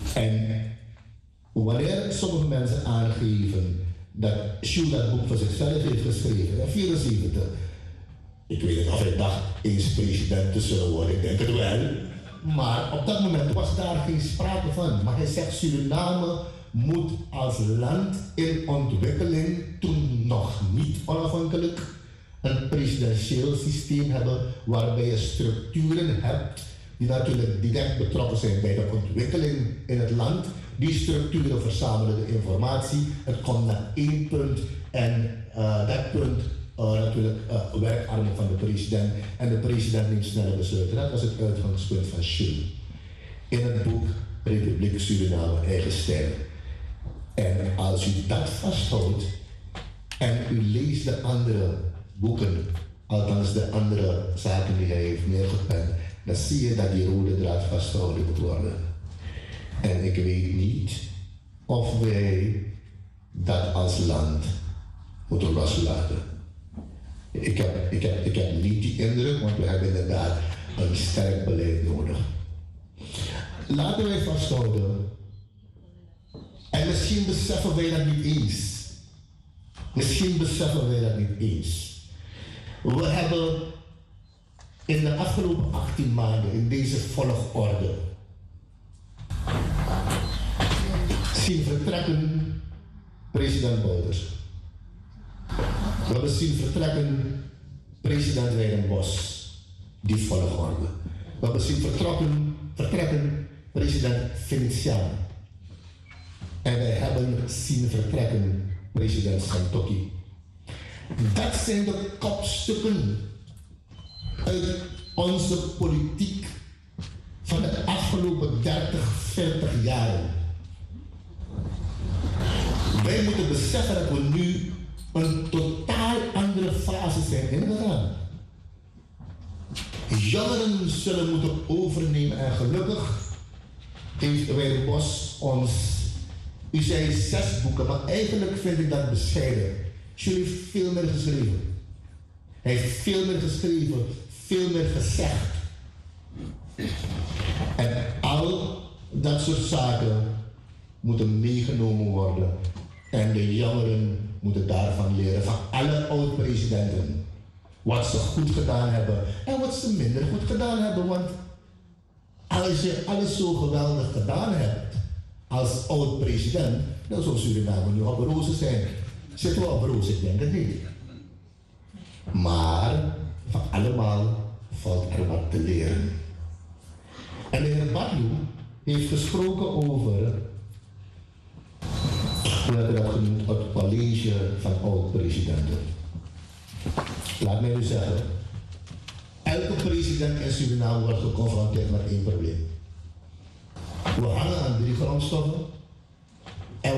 En wanneer sommige mensen aangeven dat Sjoerd dat boek voor zichzelf heeft geschreven, in 1974, ik weet niet of hij dacht eens president te zullen worden, ik denk het wel. Maar op dat moment was daar geen sprake van. Maar hij zegt Suriname moet als land in ontwikkeling, toen nog niet onafhankelijk, een presidentieel systeem hebben waarbij je structuren hebt die natuurlijk direct betrokken zijn bij de ontwikkeling in het land. Die structuren verzamelen de informatie, het komt naar één punt en dat punt natuurlijk werkarmen van de president en de president neemt snelle besluiten. Dat was het uitgangspunt van Sjoerd. In het boek Republiek Suriname eigen stijl. En als u dat vasthoudt en u leest de andere boeken, althans de andere zaken die hij heeft neergepend, dan zie je dat die rode draad vastgehouden moet worden. En ik weet niet of wij dat als land moeten loslaten. Ik heb niet die indruk, want we hebben inderdaad een sterk beleid nodig. Laten wij vasthouden, en misschien beseffen wij dat niet eens. Misschien beseffen wij dat niet eens. We hebben in de afgelopen 18 maanden in deze volgorde zien vertrekken president Bouters. We hebben zien vertrekken president Weidenbos, die volgorde. We hebben zien vertrekken president Venetiaan. En wij hebben zien vertrekken president Santokki. Dat zijn de kopstukken uit onze politiek van de afgelopen 30, 40 jaren. Wij moeten beseffen dat we nu een totaal andere fase zijn ingegaan. Jongeren zullen moeten overnemen en gelukkig heeft Weidenbos ons, u zei 6 boeken, maar eigenlijk vind ik dat bescheiden. Jullie heeft veel meer geschreven. Hij heeft veel meer geschreven, veel meer gezegd. En al dat soort zaken moeten meegenomen worden. En de jongeren moeten daarvan leren, van alle oud-presidenten. Wat ze goed gedaan hebben en wat ze minder goed gedaan hebben. Want als je alles zo geweldig gedaan hebt als oud-president, dan zou Suriname nu op rozen zijn. Zitten we op rozen? Ik denk het niet. Maar van allemaal valt er wat te leren. En de heer Badlu heeft gesproken over, we hebben dat genoemd, het college van oud-presidenten. Laat mij nu zeggen, elke president in Suriname wordt geconfronteerd met één probleem. We hangen aan 3 grondstoffen. En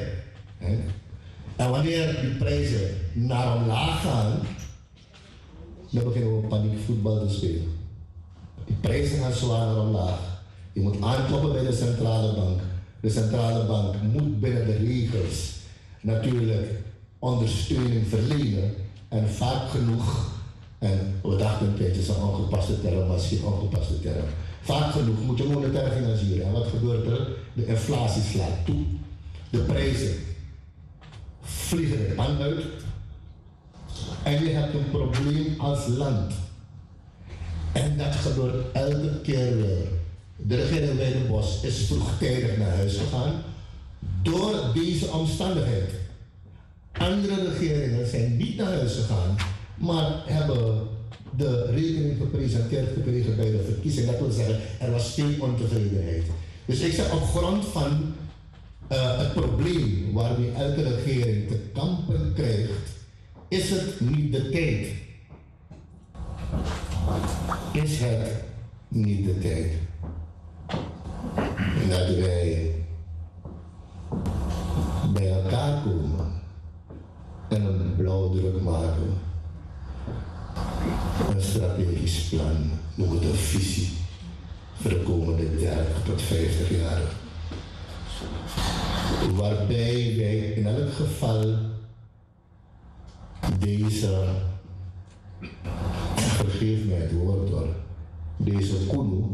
wanneer die prijzen naar omlaag gaan, dan beginnen we paniekvoetbal te spelen. Die prijzen gaan zwaar naar omlaag. Je moet aankloppen bij de centrale bank. De centrale bank moet binnen de regels natuurlijk ondersteuning verlenen. En vaak genoeg, en we dachten een tijdje, het is een ongepaste term, maar het is geen ongepaste term. Vaak genoeg moet je monetair financieren. En wat gebeurt er? De inflatie slaat toe. De prijzen vliegen de pan uit. En je hebt een probleem als land. En dat gebeurt elke keer weer. De regering Weidenbos is vroegtijdig naar huis gegaan door deze omstandigheid. Andere regeringen zijn niet naar huis gegaan, maar hebben de rekening gepresenteerd gekregen bij de verkiezingen. Dat wil zeggen, er was veel ontevredenheid. Dus ik zeg, op grond van het probleem waarmee elke regering te kampen krijgt, is het niet de tijd. Is het niet de tijd dat wij bij elkaar komen en een blauwdruk maken, een strategisch plan, noem het een visie voor de komende 30 tot 50 jaar. Waarbij wij in elk geval deze, vergeef mij het woord hoor, deze kunu